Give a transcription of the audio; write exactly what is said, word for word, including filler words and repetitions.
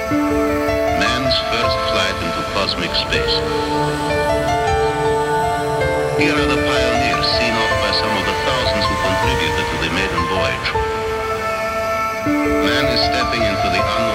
Man's first flight into cosmic space. Here are the pioneers seen off by some of the thousands who contributed to the maiden voyage. Man is stepping into the unknown.